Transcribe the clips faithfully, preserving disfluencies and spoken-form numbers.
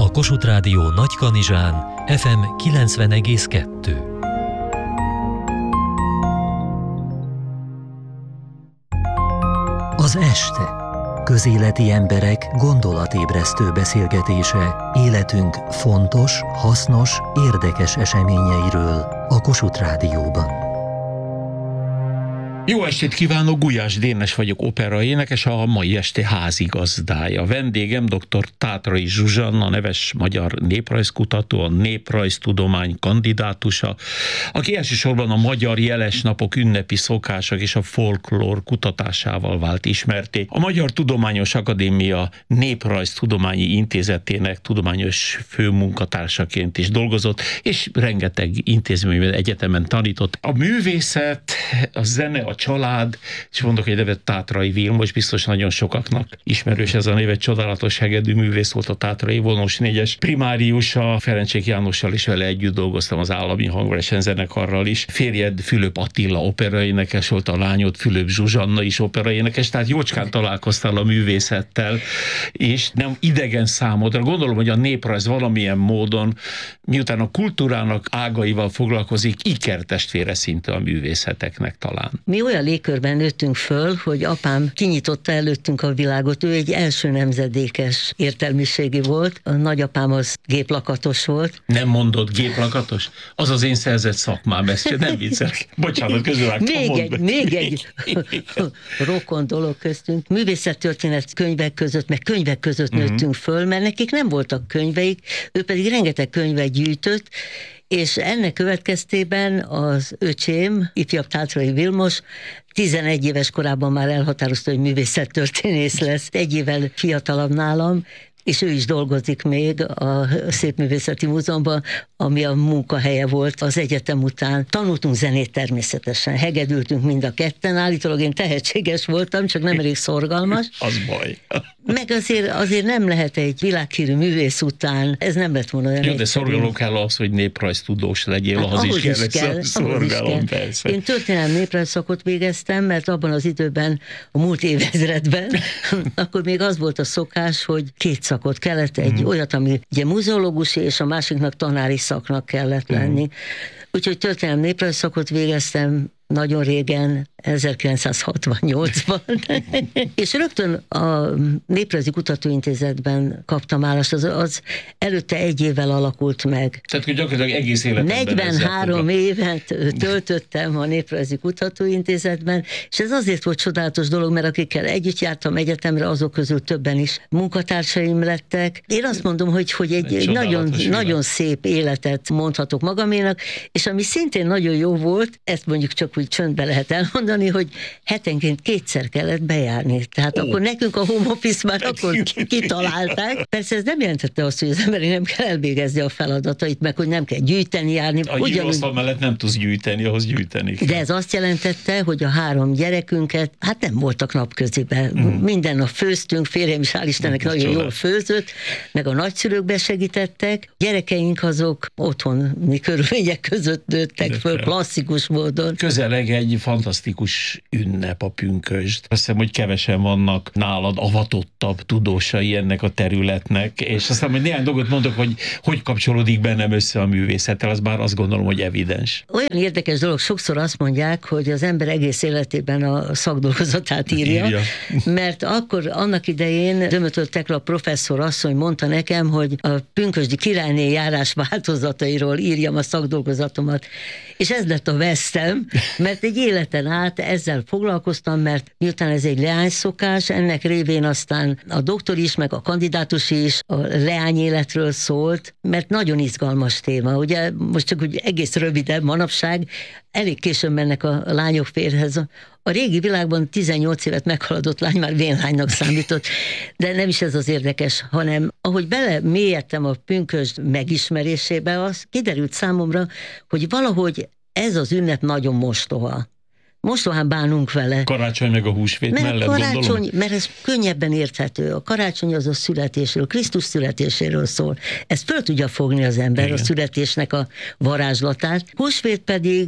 a Kossuth Rádió Nagykanizsán ef em kilencven egész kettő. Az este. Közéleti emberek gondolatébresztő beszélgetése életünk fontos, hasznos, érdekes eseményeiről a Kossuth Rádióban. Jó estét kívánok, Gulyás Dénes vagyok, operaénekes, a mai este házigazdája. Vendégem dr. Tátrai Zsuzsanna, neves magyar néprajzkutató, a néprajztudomány kandidátusa, aki elsősorban a magyar jeles napok ünnepi szokások és a folklór kutatásával vált ismerté. A Magyar Tudományos Akadémia Néprajztudományi Intézetének tudományos főmunkatársaként is dolgozott, és rengeteg intézményben, egyetemen tanított. A művészet, a zene, a család, és mondok egy nevet, Tátrai Vilmos, biztos nagyon sokaknak ismerős ez a név, egy csodálatos hegedű művész volt, a Tátrai Vonós négyes primáriusa, Ferencsék Jánossal is vele együtt dolgoztam, az Állami Hangversenyzenekarral is. Férjed Fülöp Attila operaénekes volt, a lányod Fülöp Zsuzsanna is operaénekes, tehát jócskán találkoztál a művészettel, és nem idegen számodra. Gondolom, hogy a néprajz valamilyen módon, miután a kultúrának ágaival foglalkozik, ikertestvére szinte a művészeteknek talán. Mi olyan légkörben nőttünk föl, hogy apám kinyitotta előttünk a világot. Ő egy első nemzedékes értelmiségi volt. A nagyapám az géplakatos volt. Nem mondod géplakatos? Az az én szerzett szakmám, ezt nem viccelek. Bocsánat, közülvágtam. Még egy, még egy rokon dolog köztünk. Művészettörténet könyvek között, meg könyvek között uh-huh. nőttünk föl, mert nekik nem voltak könyveik, ő pedig rengeteg könyvet gyűjtött, és ennek következtében az öcsém, ifjabb Tátrai Vilmos, tizenegy éves korában már elhatározta, hogy művészettörténész lesz, egy évvel fiatalabb nálam, és ő is dolgozik még a Szépművészeti Múzeumban, ami a munkahelye volt az egyetem után. Tanultunk zenét természetesen, hegedültünk mind a ketten, állítólag én tehetséges voltam, csak nem elég szorgalmas. Az baj. Meg azért, azért nem lehet egy világhírű művész után, ez nem lett volna olyan. Jó, de szorgalom kell az, hogy néprajztudós legyél, hát, ahhoz is kell, is kell szorgalom, persze. Én történelmi néprajzszakot végeztem, mert abban az időben, a múlt évezredben, akkor még az volt a szokás, hogy két szakot kellett, egy mm. olyat, ami ugye muzeológusi, és a másiknak tanári szaknak kellett lenni. Mm. Úgyhogy történelmi néprajzszakot végeztem nagyon régen, ezerkilencszázhatvannyolcban, és rögtön a Néprajzi Kutatóintézetben kaptam állást, az, az előtte egy évvel alakult meg. Tehát, hogy gyakorlatilag egész életemben negyvenhárom évet töltöttem a Néprajzi Kutatóintézetben, és ez azért volt csodálatos dolog, mert akikkel együtt jártam egyetemre, azok közül többen is munkatársaim lettek. Én azt mondom, hogy, hogy egy, egy nagyon, nagyon szép életet mondhatok magaménak, és ami szintén nagyon jó volt, ezt mondjuk csak úgy csöndbe lehet elmondani, hogy hetenként kétszer kellett bejárni. Tehát oh. akkor nekünk a home office már akkor kitalálták. Persze ez nem jelentette azt, hogy az emberi nem kell elvégezni a feladatait, meg hogy nem kell gyűjteni, járni. A híróasztal mellett nem tudsz gyűjteni, ahhoz gyűjteni kell. De ez azt jelentette, hogy a három gyerekünket, hát nem voltak napköziben. Mm. Minden nap főztünk, férjem is hál' Istennek nagyon csodál. Jól főzött, meg a nagyszülők segítettek. Gyerekeink azok otthoni körülmények között nőttek föl, klasszikus módon. Közeleg egy fantasztikus ünnep a pünkösd. Azt hiszem, hogy kevesen vannak nálad avatottabb tudósai ennek a területnek, és aztán, hogy néhány dolgot mondok, hogy hogy kapcsolódik bennem össze a művészettel, az bár azt gondolom, hogy evidens. Olyan érdekes dolog, sokszor azt mondják, hogy az ember egész életében a szakdolgozatát írja, írja. Mert akkor annak idején Dömötör Tekla professzor asszony mondta nekem, hogy a pünkösdi királyné járás változatairól írjam a szakdolgozatomat, és ez lett a vesztem, mert egy életen át ezzel foglalkoztam, mert miután ez egy leányszokás, ennek révén aztán a doktor is, meg a kandidátus is a leányéletről szólt, mert nagyon izgalmas téma. Ugye most csak úgy egész röviden manapság, elég későn mennek a lányok férjhez. A régi világban tizennyolc évet meghaladott lány már vénlánynak számított, de nem is ez az érdekes, hanem ahogy bele mélyedtem a pünkösd megismerésébe, az kiderült számomra, hogy valahogy ez az ünnep nagyon mostoha. Mostohán bánunk vele. Karácsony meg a húsvét mert mellett, karácsony, gondolom. Mert ez könnyebben érthető. A karácsony az a születésről, Krisztus születéséről szól. Ezt föl tudja fogni az ember, igen. A születésnek a varázslatát. Húsvét pedig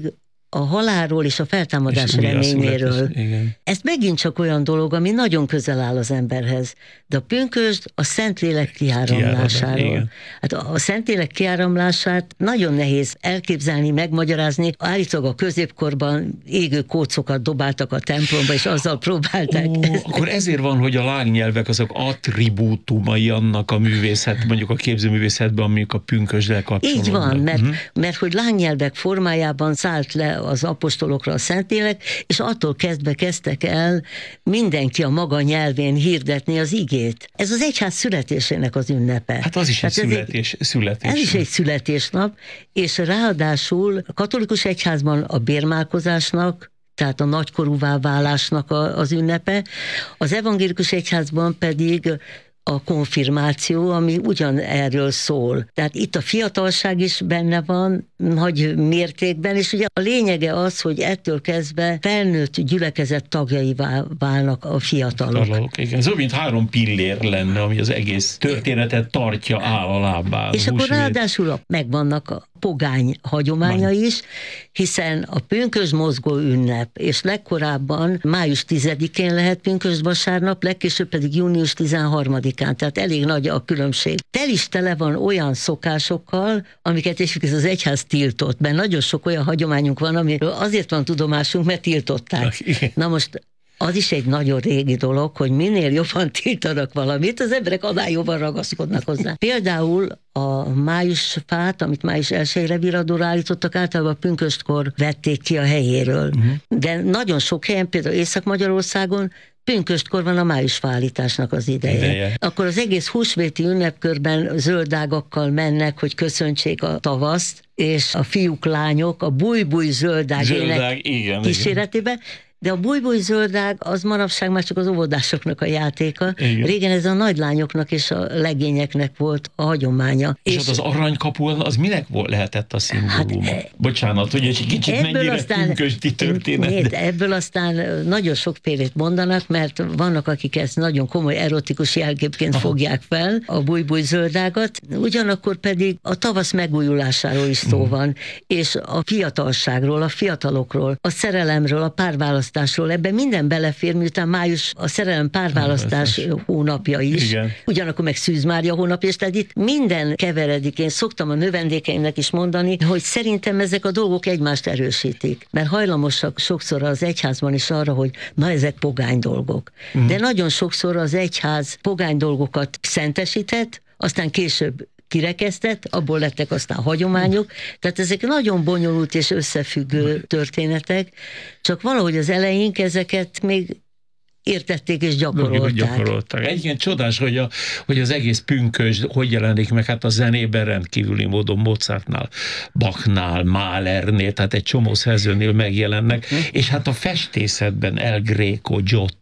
a halálról és a feltámadás és reményéről. Igen. Ez megint csak olyan dolog, ami nagyon közel áll az emberhez. De a pünkösd a Szentlélek kiáramlásáról. Hát a Szentlélek kiáramlását nagyon nehéz elképzelni, megmagyarázni. Állítólag a középkorban égő kócokat dobáltak a templomba, és azzal próbálták. Ó, akkor ezért van, hogy a lángnyelvek azok attribútumai annak a művészet, mondjuk a képzőművészetben, amik a pünkösddel kapcsolódnak. Így van, mert, uh-huh. mert hogy lángnyelvek formájában szállt le az apostolokra a Szentlélek, és attól kezdve kezdtek el mindenki a maga nyelvén hirdetni az igét. Ez az egyház születésének az ünnepe. Hát az is egy Tehát születés, egy, születés. Ez is egy születésnap, és ráadásul a katolikus egyházban a bérmálkozásnak, tehát a nagykorúvá válásnak a, az ünnepe, az evangélikus egyházban pedig a konfirmáció, ami ugyan erről szól. Tehát itt a fiatalság is benne van, nagy mértékben, és ugye a lényege az, hogy ettől kezdve felnőtt gyülekezet tagjaivá válnak a fiatalok. fiatalok igen. Ez olyan, mint három pillér lenne, ami az egész történetet tartja áll a lábán. És akkor ráadásul megvannak a pogány hagyománya is, hiszen a pünkösd mozgó ünnep, és legkorábban május tizedikén lehet pünkösd vasárnap, legkésőbb pedig június tizenharmadikán, tehát elég nagy a különbség. Tel is tele van olyan szokásokkal, amiket és ez az egyház tiltott, mert nagyon sok olyan hagyományunk van, amiről azért van tudomásunk, mert tiltották. Na most az is egy nagyon régi dolog, hogy minél jobban tiltanak valamit, az emberek annál jobban ragaszkodnak hozzá. Például a májusfát, amit május elsejére viradóra állítottak, általában pünköstkor vették ki a helyéről. Uh-huh. De nagyon sok helyen, például Észak-Magyarországon pünköstkor van a májusfállításnak az ideje. ideje. Akkor az egész húsvéti ünnepkörben zöldágakkal mennek, hogy köszöntsék a tavaszt, és a fiúk, lányok a búj-búj zöldág, zöldág igen, kíséretében. Igen. De a búj-búj zöldág az manapság már csak az óvodásoknak a játéka. Igen. Régen ez a nagylányoknak és a legényeknek volt a hagyománya. És, és ott az aranykapu az minek volt, lehetett a szimbóluma? Hát, Bocsánat, hogy egy kicsit mennyire aztán, pünkösdi történet. Nézd, ebből aztán nagyon sokfélét mondanak, mert vannak, akik ezt nagyon komoly erotikus jelképként Aha. fogják fel, a búj-búj zöldágat, ugyanakkor pedig a tavasz megújulásáról is szó van, mm. és a fiatalságról, a fiatalokról, a szerelemről, a párválasztásról, ebben minden belefér, miután május a szerelem párválasztás hónapja is. Igen. Ugyanakkor meg Szűz Mária hónapja, és tehát itt minden keveredik. Én szoktam a növendékeimnek is mondani, hogy szerintem ezek a dolgok egymást erősítik, mert hajlamosak sokszor az egyházban is arra, hogy na ezek pogány dolgok. Mm. De nagyon sokszor az egyház pogány dolgokat szentesített, aztán később kirekesztett, abból lettek aztán hagyományok, tehát ezek nagyon bonyolult és összefüggő történetek, csak valahogy az eleink ezeket még értették és gyakorolták. gyakorolták. Egyébként csodás, hogy, a, hogy az egész pünkösd hogy jelenik meg, hát a zenében rendkívüli módon Mozartnál, Bachnál, Mahlernél, tehát egy csomó szerzőnél megjelennek, hm. és hát a festészetben El Greco, Giotto,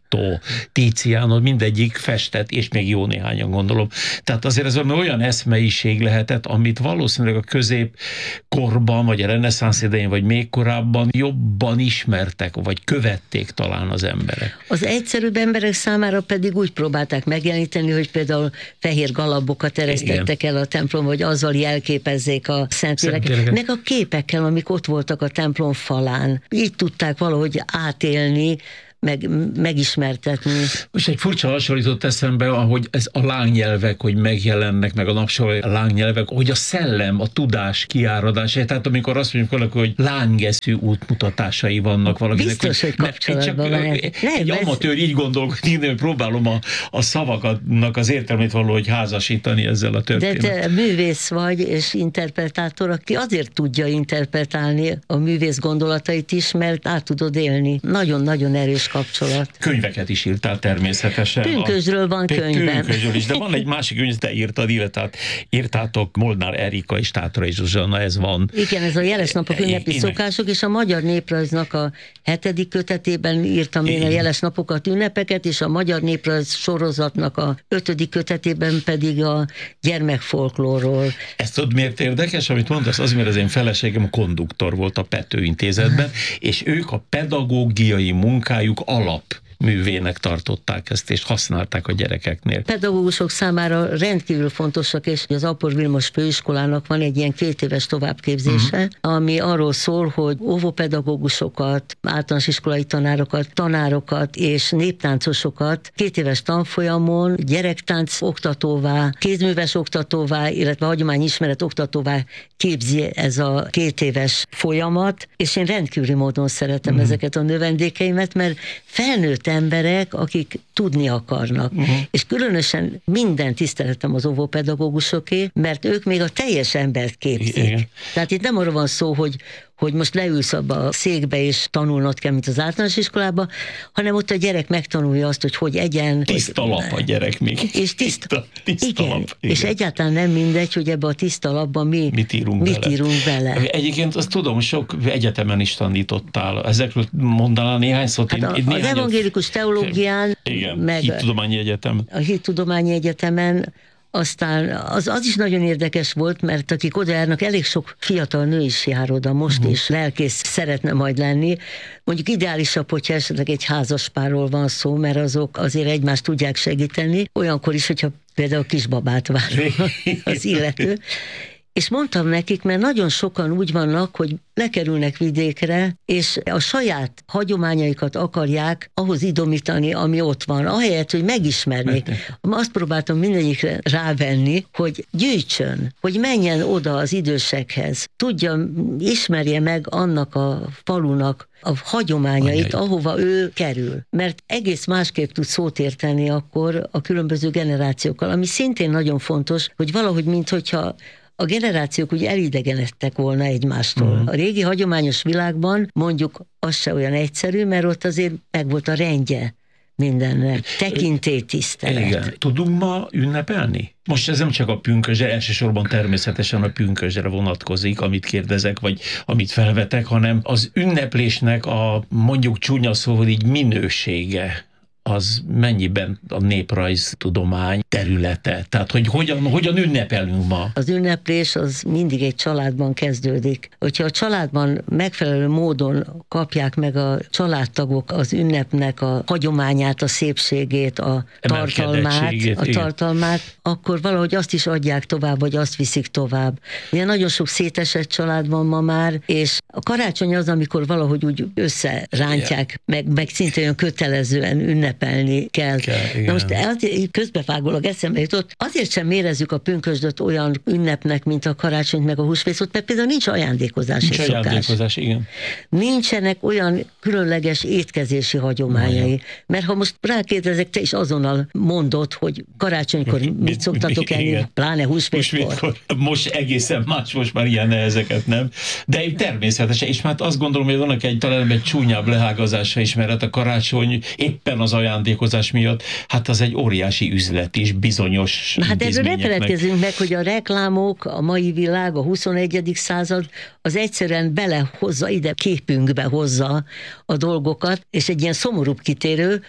Tiziano, mindegyik festett, és még jó néhányan gondolom. Tehát azért ez olyan eszmeiség lehetett, amit valószínűleg a középkorban, vagy a reneszánsz idején, vagy még korábban jobban ismertek, vagy követték talán az emberek. Az egyszerűbb emberek számára pedig úgy próbálták megjeleníteni, hogy például fehér galabokat eresztettek el a templom, hogy azzal jelképezzék a Szentléleket, meg a képekkel, amik ott voltak a templom falán. Így tudták valahogy átélni, meg, megismertetni. Most egy furcsa hasonlított eszembe, ahogy ez a lángnyelvek, hogy megjelennek, meg a napsoroló lángnyelvek, hogy a szellem, a tudás kiáradása, tehát amikor azt mondjuk valaki, hogy lángeszű útmutatásai vannak valakinek. Biztos, hogy kapcsolatban van. Egy, egy amatőr így gondolkodik, hogy próbálom a, a szavaknak az értelmét valahogy házasítani ezzel a történettel. De te művész vagy, és interpretátor, aki azért tudja interpretálni a művész gondolatait is, mert át tudod élni. Nagyon-nagyon erős kapcsolat. Könyveket is írtál természetesen. Pünkösdről van könyvem. Pünkösdről is, de van egy másik könyv, te írtad, illetve írtátok Molnár Erika és Tátrai Zsuzsanna, ez van. Igen, ez a Jeles napok ünnepi én, szokások, és a Magyar Néprajznak a hetedik kötetében írtam én, én a Jeles napokat, ünnepeket, és a Magyar Néprajz sorozatnak a ötödik kötetében pedig a gyermekfolklórról. Ezt tudod, miért érdekes, amit mondasz? Az, mert az én feleségem a konduktor volt a Pető Intézetben, és ők a pedagógiai munkájuk alap művének tartották ezt, és használták a gyerekeknél. Pedagógusok számára rendkívül fontosak, és az Apor Vilmos főiskolának van egy ilyen két éves továbbképzése, uh-huh. ami arról szól, hogy óvópedagógusokat, általános iskolai tanárokat, tanárokat és néptáncosokat két éves tanfolyamon gyerektánc oktatóvá, kézműves oktatóvá, illetve hagyományismeret oktatóvá képzi ez a két éves folyamat, és én rendkívüli módon szeretem uh-huh. ezeket a növendékeimet, mert felnőtt emberek, akik tudni akarnak. Uh-huh. És különösen minden tiszteletem az óvópedagógusoké, mert ők még a teljes embert képzik. Igen. Tehát itt nem arról van szó, hogy hogy most leülsz abba a székbe, és tanulnod kell, mint az általános iskolába, hanem ott a gyerek megtanulja azt, hogy hogy egyen. Tiszta hogy, lap a gyerek még. És tiszta, tiszta, tiszta igen, lap. Igen. És egyáltalán nem mindegy, hogy ebbe a tiszta lapban mi, mit írunk, mit bele. írunk bele. Egyébként azt tudom, sok egyetemen is tanítottál. Ezekről mondanál néhány szót? Hát a, az evangélikus teológián, igen, meg Hittudományi Egyetem. A Hittudományi Egyetemen. Aztán az, az is nagyon érdekes volt, mert akik oda járnak, elég sok fiatal nő is jár oda most, uh-huh. és lelkész szeretne majd lenni. Mondjuk ideálisabb, hogyha esetleg egy házaspárról van szó, mert azok azért egymást tudják segíteni, olyankor is, hogyha például kisbabát vár az illető. És mondtam nekik, mert nagyon sokan úgy vannak, hogy lekerülnek vidékre, és a saját hagyományaikat akarják ahhoz idomítani, ami ott van, ahelyett, hogy megismernék. Azt próbáltam mindegyikre rávenni, hogy gyűjtsön, hogy menjen oda az idősekhez, tudja, ismerje meg annak a falunak a hagyományait, Anyai. ahova ő kerül. Mert egész másképp tud szót érteni akkor a különböző generációkkal, ami szintén nagyon fontos, hogy valahogy, minthogyha a generációk úgy elidegenedtek volna egymástól. Uh-huh. A régi hagyományos világban mondjuk az se olyan egyszerű, mert ott azért megvolt a rendje mindennek. Tekintélytisztelet. Igen. Tudunk ma ünnepelni? Most ez nem csak a pünkösdre, elsősorban természetesen a pünkösdre vonatkozik, amit kérdezek, vagy amit felvetek, hanem az ünneplésnek a mondjuk csúnya szóval így minősége, az mennyiben a néprajztudomány területe? Tehát, hogy hogyan, hogyan ünnepelünk ma? Az ünneplés az mindig egy családban kezdődik. Hogyha a családban megfelelő módon kapják meg a családtagok az ünnepnek a hagyományát, a szépségét, a tartalmát, a tartalmát, akkor valahogy azt is adják tovább, vagy azt viszik tovább. Ugye nagyon sok szétesett család van ma már, és a karácsony az, amikor valahogy úgy összerántják, meg, meg szinte olyan kötelezően ünnepelni kell. kell Na most közbevágólag eszembe jutott, azért sem érezzük a pünkösdöt olyan ünnepnek, mint a karácsonyt, meg a húsvétot, mert például nincs ajándékozási nincs szokás. Ajándékozás, igen. Nincsenek olyan különleges étkezési hagyományai. Olyan. Mert ha most rákérdezek, te is azonnal mondod, hogy karácsonykor mit, mit szoktatok enni, pláne húsvétkor. húsvétkor. Most egészen más, most már ilyen nehezeket nem. De természetesen, és már azt gondolom, hogy vannak egy talán egy csúnyább lehágazása is, mert a karácsony éppen az ajándékozás miatt, hát az egy óriási üzlet is bizonyos Na, hát erről ne feledkezzünk meg, hogy a reklámok, a mai világ, a huszonegyedik század az egyszerűen belehozza, ide képünkbe hozza a dolgokat, és egy ilyen szomorúbb kitérő,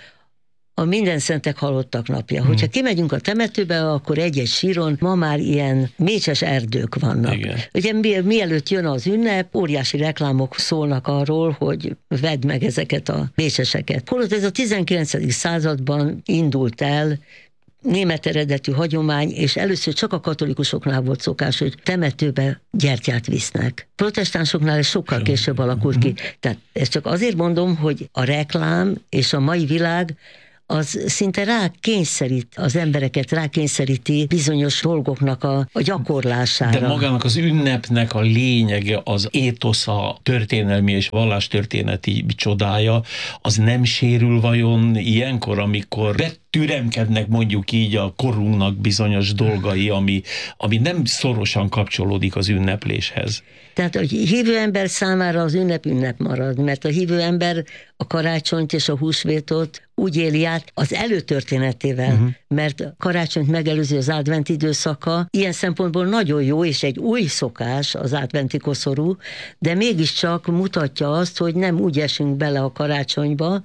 a Mindenszentek halottak napja. Hmm. Hogyha kimegyünk a temetőbe, akkor egy-egy síron ma már ilyen mécses erdők vannak. Igen. Ugye mielőtt jön az ünnep, óriási reklámok szólnak arról, hogy vedd meg ezeket a mécseseket. Holott ez a tizenkilencedik században indult el, német eredetű hagyomány, és először csak a katolikusoknál volt szokás, hogy temetőbe gyertyát visznek. Protestánsoknál ez sokkal később alakult ki. Tehát ezt csak azért mondom, hogy a reklám és a mai világ az szinte rákényszerít az embereket, rákényszeríti bizonyos dolgoknak a, a gyakorlására. De magának az ünnepnek a lényege, az étosza, történelmi és vallástörténeti csodája, az nem sérül vajon ilyenkor, amikor betüremkednek mondjuk így a korunknak bizonyos dolgai, ami, ami nem szorosan kapcsolódik az ünnepléshez? Tehát a hívő ember számára az ünnep ünnep marad, mert a hívő ember a karácsonyt és a húsvétot úgy éli át az előtörténetével, uh-huh. mert karácsonyt megelőzi az advent időszaka, ilyen szempontból nagyon jó, és egy új szokás az adventi koszorú, de mégiscsak mutatja azt, hogy nem úgy esünk bele a karácsonyba,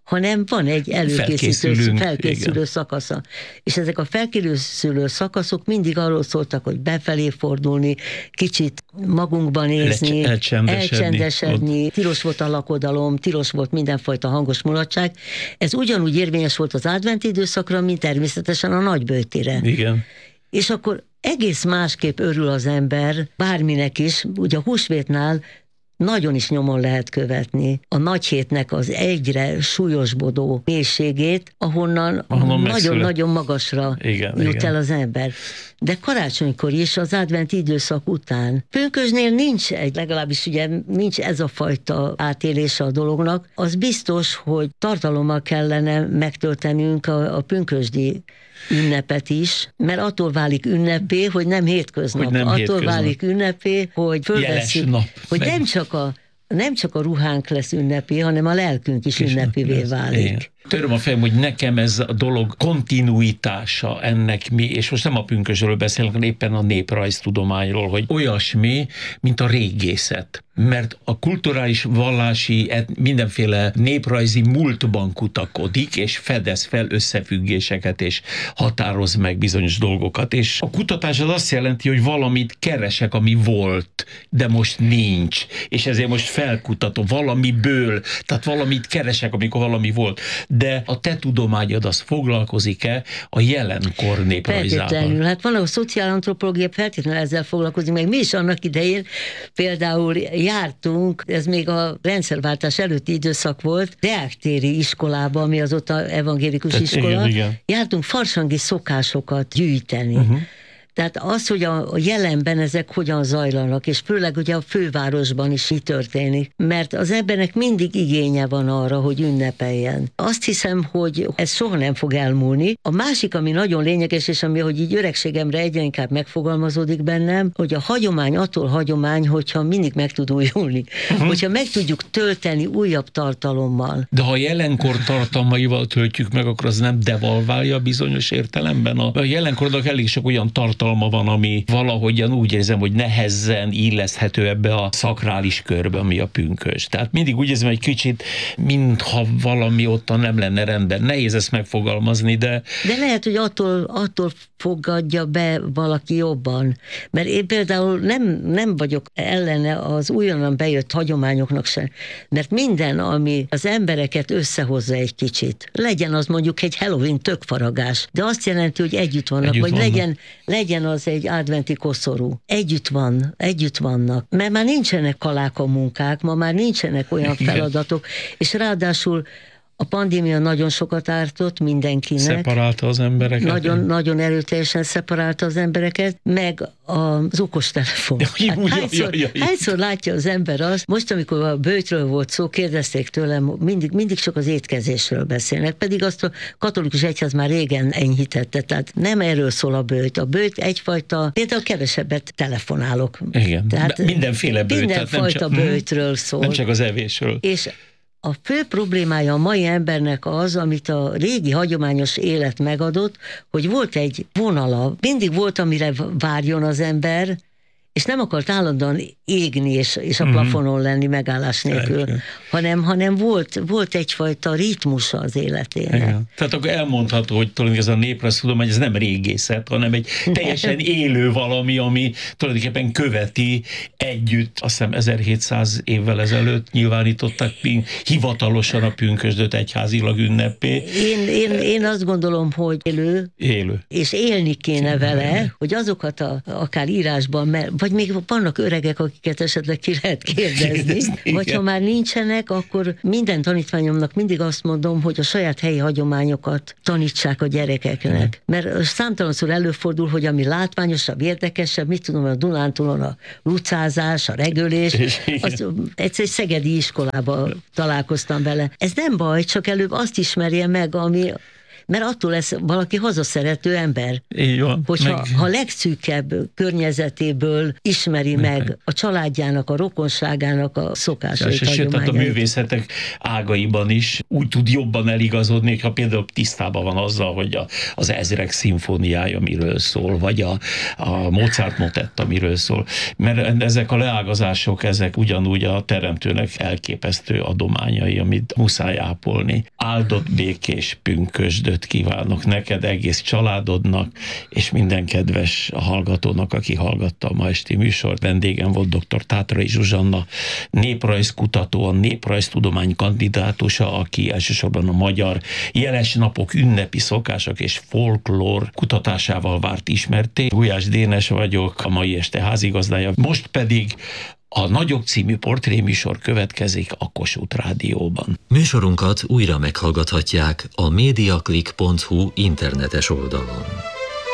hanem van egy előkészítő, felkészülő igen. szakasza. És ezek a felkészülő szakaszok mindig arról szóltak, hogy befelé fordulni, kicsit magunkban nézni, elcsendesedni. elcsendesedni. Tilos volt a lakodalom, tilos volt mindenfajta hangos mulatság. Ez ugyanúgy érvényes volt az adventi időszakra, mint természetesen a nagyböjtire. Igen. És akkor egész másképp örül az ember, bárminek is, ugye a húsvétnál nagyon is nyomon lehet követni a nagy hétnek az egyre súlyosbodó mélységét, ahonnan nagyon-nagyon magasra igen, jut igen. el az ember. De karácsonykor is, az adventi időszak után. Pünkösdnél nincs egy, legalábbis ugye nincs ez a fajta átélése a dolognak. Az biztos, hogy tartalommal kellene megtöltenünk a, a pünkösdi ünnepet is, mert attól válik ünnepé, hogy nem hétköznap. Hogy nem attól hétköznap. válik ünnepé, hogy fölveszünk, hogy meg... nem csak a nem csak a ruhánk lesz ünnepé, hanem a lelkünk is ünnepivé válik. Igen. Töröm a fejem, hogy nekem ez a dolog kontinuitása ennek mi, és most nem a pünkösdről beszélünk, hanem éppen a néprajztudományról, hogy olyasmi, mint a régészet. Mert a kulturális, vallási, mindenféle néprajzi múltban kutakodik, és fedez fel összefüggéseket, és határoz meg bizonyos dolgokat. És a kutatás az azt jelenti, hogy valamit keresek, ami volt, de most nincs. És ezért most felkutatom valamiből, tehát valamit keresek, amikor valami volt. De a te tudományod az foglalkozik-e a jelenkor néprajzával? Feltétlenül. Hát van a szociálantropológia feltétlenül ezzel foglalkozik, meg mi is annak idején például jártunk, ez még a rendszerváltás előtti időszak volt, Deák-téri iskolába, ami azóta evangélikus Tehát iskola, igen, igen. jártunk farsangi szokásokat gyűjteni. Uh-huh. Tehát az, hogy a jelenben ezek hogyan zajlanak, és főleg ugye a fővárosban is így történik, mert az embernek mindig igénye van arra, hogy ünnepeljen. Azt hiszem, hogy ez soha nem fog elmúlni. A másik, ami nagyon lényeges, és ami, hogy így öregségemre egyre inkább megfogalmazódik bennem, hogy a hagyomány attól hagyomány, hogyha mindig meg tud újulni. Uh-huh. Hogyha meg tudjuk tölteni újabb tartalommal. De ha a jelenkor tartalmaival töltjük meg, akkor az nem devalválja bizonyos értelemben? A jelenkornak elég sok olyan tartalma van, ami valahogyan úgy érzem, hogy nehezen illeszthető ebbe a szakrális körbe, ami a pünkösd. Tehát mindig úgy érzem, egy kicsit, mintha valami ottan nem lenne rendben. Nehéz ezt megfogalmazni, de... De lehet, hogy attól, attól fogadja be valaki jobban. Mert én például nem, nem vagyok ellene az újonnan bejött hagyományoknak sem. Mert minden, ami az embereket összehozza egy kicsit. Legyen az mondjuk egy Halloween tökfaragás, de azt jelenti, hogy együtt vannak, együtt vagy vannak. legyen, legyen az egy adventi koszorú. Együtt van, együtt vannak. Mert már nincsenek kaláka munkák, ma már nincsenek olyan feladatok, és ráadásul a pandémia nagyon sokat ártott mindenkinek. Szeparálta az embereket. Nagyon, nagyon erőteljesen szeparálta az embereket, meg az okostelefon. Hát hányszor, hányszor látja az ember azt, most amikor a böjtről volt szó, kérdezték tőlem, mindig, mindig csak az étkezésről beszélnek, pedig azt a katolikus egyház már régen enyhítette, tehát nem erről szól a böjt. A böjt egyfajta, például kevesebbet telefonálok. Igen, tehát mindenféle böjt. Mindenfajta csak, böjtről szól. Nem csak az evésről. És a fő problémája a mai embernek az, amit a régi hagyományos élet megadott, hogy volt egy vonala, mindig volt, amire várjon az ember, és nem akart állandóan égni és, és a plafonon lenni megállás nélkül, hanem, hanem volt, volt egyfajta ritmusa az életének. Igen. Tehát akkor elmondható, hogy tulajdonképpen ez a néprajztudomány, ez nem régészet, hanem egy teljesen élő valami, ami tulajdonképpen követi együtt, azt hiszem ezerhétszáz évvel ezelőtt nyilvánították hivatalosan a pünkösdöt egyházilag ünnepé. Én, én, én azt gondolom, hogy élő, élő. és élni kéne vele, hogy azokat a, akár írásban, mert vagy még vannak öregek, akiket esetleg ki lehet kérdezni, vagy ha már nincsenek, akkor minden tanítványomnak mindig azt mondom, hogy a saját helyi hagyományokat tanítsák a gyerekeknek. Mert számtalanszor előfordul, hogy ami látványosabb, érdekesebb, mit tudom, a Dunántúlon a lucázás, a regölés, az, egyszer egy szegedi iskolába találkoztam vele. Ez nem baj, csak előbb azt ismerje meg, ami mert attól lesz valaki hazaszerető ember. Így van. Hogyha meg... ha legszűkebb környezetéből ismeri meg, meg a családjának, a rokonságának a szokásait, és sőt, a művészetek ágaiban is úgy tud jobban eligazodni, ha például tisztában van azzal, hogy a, az Ezrek szimfóniája miről szól, vagy a, a Mozart motetta miről szól. Mert ezek a leágazások, ezek ugyanúgy a teremtőnek elképesztő adományai, amit muszáj ápolni. Áldott békés pünkösdöt kívánok neked, egész családodnak, és minden kedves hallgatónak, aki hallgatta a ma esti műsort. Vendégem volt dr. Tátrai Zsuzsanna, néprajzkutató, a néprajztudomány kandidátusa, aki elsősorban a magyar jeles napok, ünnepi szokások és folklór kutatásával várt ismerté. Gulyás Dénes vagyok, a mai este házigazdája. Most pedig a Nagyok című portréműsor következik a Kossuth Rádióban. Műsorunkat újra meghallgathatják a mediaclick pont hu internetes oldalon.